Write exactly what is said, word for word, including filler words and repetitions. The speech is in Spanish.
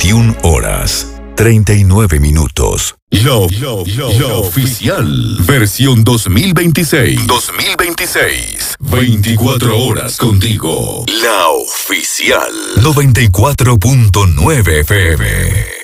veintiuna horas, treinta y nueve minutos. Lo, lo, lo, lo oficial. Versión dos mil veintiséis. dos mil veintiséis. veinticuatro horas contigo. La oficial. noventa y cuatro punto nueve F M.